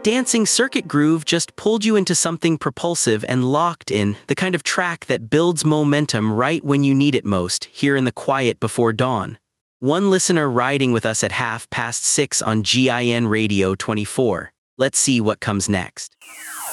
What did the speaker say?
dancing circuit groove just pulled you into something propulsive and locked in, the kind of track that builds momentum right when you need it most, here in the quiet before dawn. One listener riding with us at 6:30 on GIN Radio 24. Let's see what comes next.